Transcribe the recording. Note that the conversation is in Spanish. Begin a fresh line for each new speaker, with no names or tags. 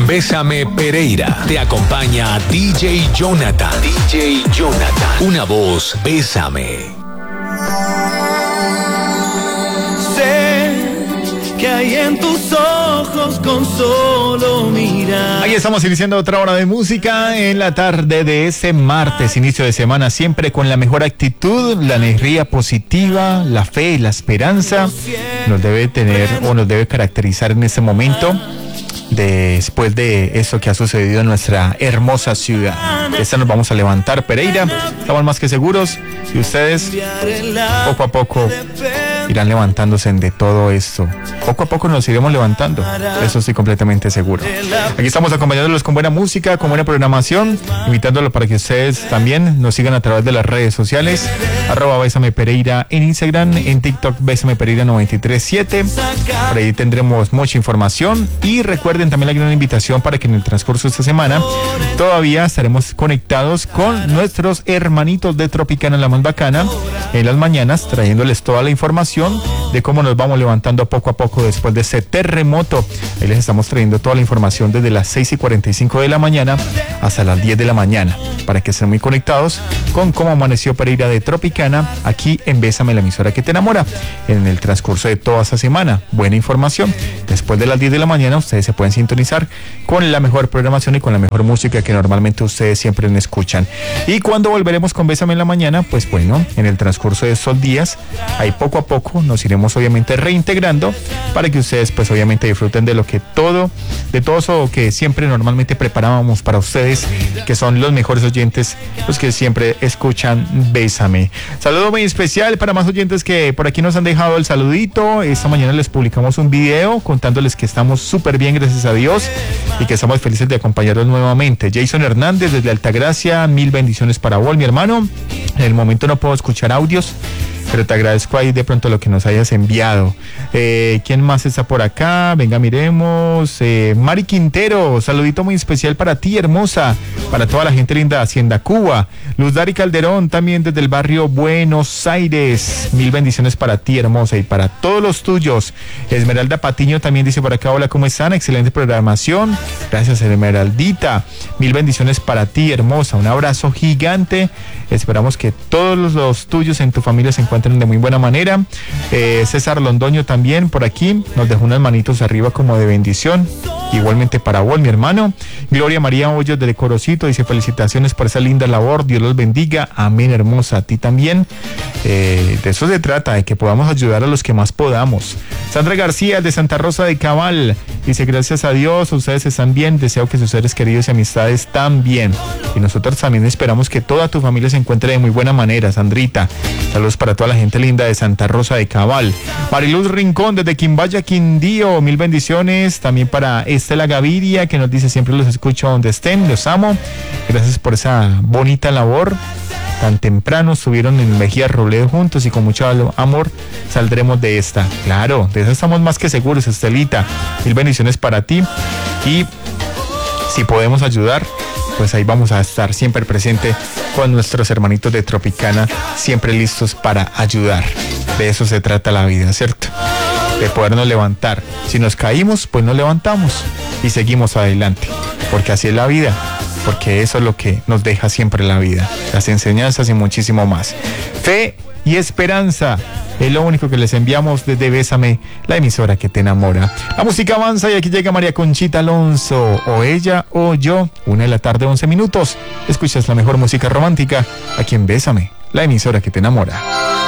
Bésame Pereira. Te acompaña DJ Jonathan. DJ Jonathan. Una voz, bésame.
Sé que hay en tus ojos con solo mirar.
Ahí estamos iniciando otra hora de música en la tarde de ese martes, inicio de semana, siempre con la mejor actitud, la energía positiva, la fe y la esperanza nos debe tener o nos debe caracterizar en este momento. Después de eso que ha sucedido en nuestra hermosa ciudad. Esta nos vamos a levantar, Pereira. Estamos más que seguros y ustedes poco a poco irán levantándose de todo esto. Poco a poco nos iremos levantando, eso estoy completamente seguro. Aquí estamos acompañándolos con buena música, con buena programación, invitándolos para que ustedes también nos sigan a través de las redes sociales, @Bésame Pereira en Instagram, en TikTok Bésame Pereira 937. Por ahí tendremos mucha información y recuerden también la gran invitación para que en el transcurso de esta semana todavía estaremos conectados con nuestros hermanitos de Tropicana, la más bacana, en las mañanas, trayéndoles toda la información de cómo nos vamos levantando poco a poco después de ese terremoto. Ahí les estamos trayendo toda la información desde las 6:45 de la mañana hasta las 10 de la mañana, para que estén muy conectados con cómo amaneció Pereira de Tropicana, aquí en Bésame, la emisora que te enamora, en el transcurso de toda esta semana. Buena información. Después de las 10 de la mañana ustedes se pueden sintonizar con la mejor programación y con la mejor música que normalmente ustedes siempre me escuchan. Y cuando volveremos con Bésame en la mañana, pues bueno, en el transcurso de estos días, ahí poco a poco nos iremos obviamente reintegrando para que ustedes pues obviamente disfruten de todo eso que siempre normalmente preparábamos para ustedes, que son los mejores oyentes, los que siempre escuchan Bésame. Saludo muy especial para más oyentes que por aquí nos han dejado el saludito. Esta mañana les publicamos un video contándoles que estamos súper bien, gracias a Dios, y que estamos felices de acompañarlos nuevamente. Jason Hernández desde Altagracia, 1000 bendiciones para vos, mi hermano. En el momento no puedo escuchar audios, pero te agradezco ahí de pronto lo que nos hayas enviado. ¿Quién más está por acá? Venga, miremos. Mari Quintero, saludito muy especial para ti, hermosa, para toda la gente linda de Hacienda Cuba. Luz Dari Calderón, también desde el barrio Buenos Aires, 1000 bendiciones para ti, hermosa, y para todos los tuyos. Esmeralda Patiño también dice por acá, hola, ¿cómo están? Excelente programación. Gracias, Esmeraldita. 1000 bendiciones para ti, hermosa. Un abrazo gigante. Esperamos que todos los tuyos en tu familia se encuentren de muy buena manera. César Londoño también por aquí nos dejó unas manitos arriba como de bendición, igualmente para vos, mi hermano. Gloria María Hoyos de Corocito dice felicitaciones por esa linda labor, Dios los bendiga, amén, hermosa, a ti también. De eso se trata, de que podamos ayudar a los que más podamos. Sandra García de Santa Rosa de Cabal dice gracias a Dios, ustedes están bien, deseo que sus seres queridos y amistades también, y nosotros también esperamos que toda tu familia se encuentre de muy buena manera, Sandrita. Saludos para toda la gente linda de Santa Rosa de Cabal. Mariluz Rincón desde Quimbaya, Quindío, 1000 bendiciones. También para Estela Gaviria, que nos dice siempre los escucho donde estén, los amo. Gracias por esa bonita labor. Tan temprano estuvieron en Mejía Robledo juntos y con mucho amor saldremos de esta. Claro, de eso estamos más que seguros, Estelita. 1000 bendiciones para ti. Y si podemos ayudar, pues ahí vamos a estar siempre presente con nuestros hermanitos de Tropicana, siempre listos para ayudar. De eso se trata la vida, ¿cierto? De podernos levantar. Si nos caímos, pues nos levantamos y seguimos adelante, porque así es la vida, porque eso es lo que nos deja siempre la vida, las enseñanzas y muchísimo más. Fe y esperanza es lo único que les enviamos desde Bésame, la emisora que te enamora. La música avanza y aquí llega María Conchita Alonso, o ella o yo, 1:11 p.m. Escuchas la mejor música romántica aquí en Bésame, la emisora que te enamora.